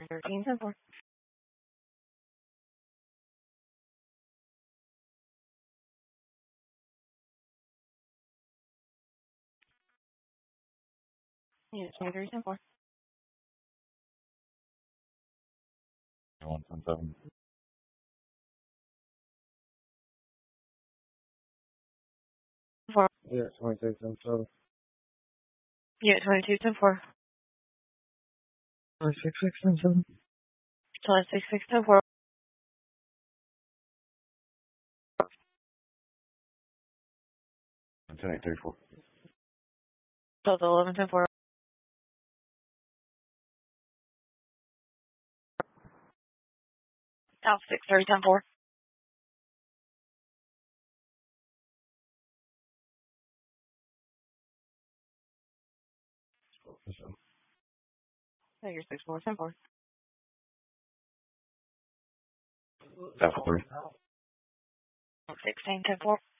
13, 10, 4. Unit 23, 10, 4. 117. 4. Yeah, 26 and 7. Unit 22, 10, 4. 26 and 7. 26, 10, 4. 10834. Delta 11, 10, 4. Alpha 6, 30, 10, 4. Tiger 6, 4, 10, 4. Alpha 3. 16, 10, 4.